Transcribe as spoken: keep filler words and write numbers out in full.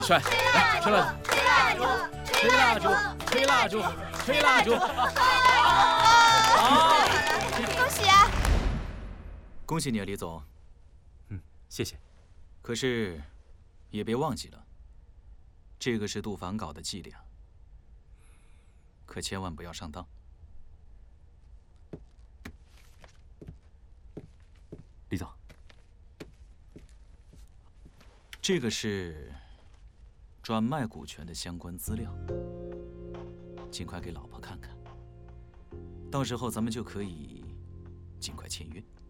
帅，来，吹蜡烛，吹蜡烛，吹蜡烛，吹蜡烛。好， 恭喜啊！ 恭喜你啊，李总。 嗯，谢谢。 可是，也别忘记了，这个是杜凡搞的伎俩，可千万不要上当。 李总， 这个是转卖股权的相关资料，尽快给老婆看看，到时候咱们就可以尽快签约。